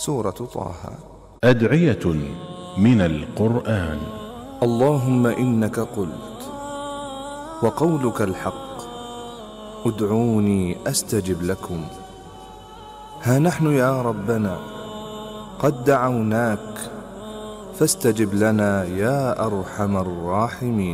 سورة طه. أدعية من القرآن. اللهم إنك قلت وقولك الحق، ادعوني أستجب لكم. ها نحن يا ربنا قد دعوناك فاستجب لنا يا أرحم الراحمين.